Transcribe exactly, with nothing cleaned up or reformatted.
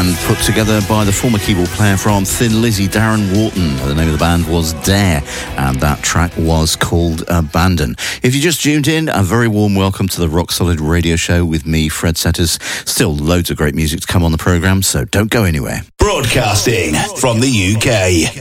band put together by the former keyboard player from Thin Lizzy, Darren Wharton. The name of the band was Dare, and that track was called Abandon. If you just tuned in, a very warm welcome to the Rock Solid Radio Show with me, Fred Setters. Still loads of great music to come on the programme, so don't go anywhere. Broadcasting from the U K.